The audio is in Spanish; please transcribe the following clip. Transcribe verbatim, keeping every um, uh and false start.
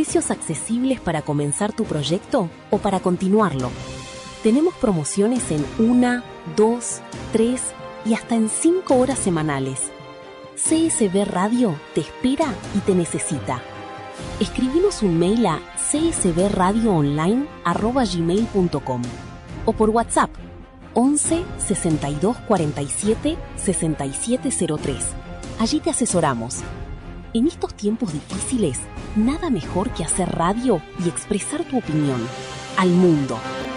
Precios accesibles para comenzar tu proyecto o para continuarlo. Tenemos promociones en una, dos, tres y hasta en cinco horas semanales. C S B Radio te espera y te necesita. Escribinos un mail a c s b radio online arroba gmail punto com o por WhatsApp once sesenta y dos cuarenta y siete sesenta y siete cero tres. Allí te asesoramos. En estos tiempos difíciles, nada mejor que hacer radio y expresar tu opinión al mundo.